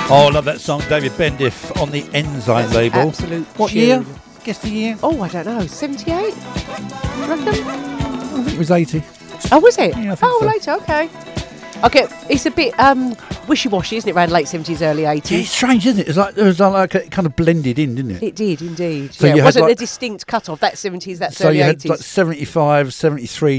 Oh, I love that song, David Bendiff on the Enzyme label. Absolute What tune. year? Guess the year? Oh, I don't know. 78? You reckon? I think it was 80. Oh, was it? Yeah, I think oh, so. later. Okay. Okay, it's a bit wishy-washy, isn't it? Around late 70s, early 80s. Yeah, it's strange, isn't it? It was like it kind of blended in, didn't it? It did, indeed. So yeah, you it had wasn't like- a distinct cut-off. That's 70s, that's So early you 80s. had like 75, 73,